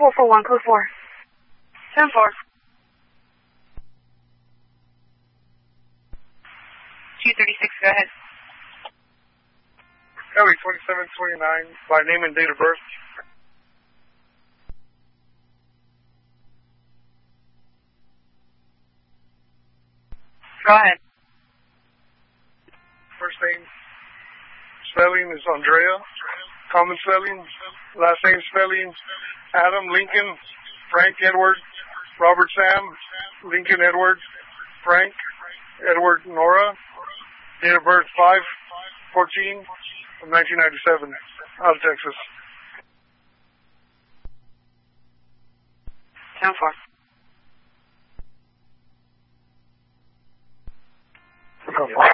441, code 4. 10-4. 236, go ahead. Kelly 2729, by name and date of birth. Go ahead. First name spelling is Andrea. Common spelling. Last name spelling Adam Lincoln, Frank Edward, Robert Sam, Lincoln Edward, Frank Edward Nora. Date of birth 5/14 of 1997. Out of Texas. 10-4. Okay.